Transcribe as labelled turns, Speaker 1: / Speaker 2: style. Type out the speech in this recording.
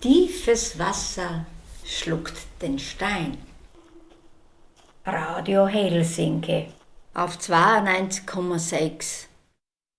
Speaker 1: Tiefes Wasser schluckt den Stein.
Speaker 2: Radio Helsinki
Speaker 1: Auf 92,6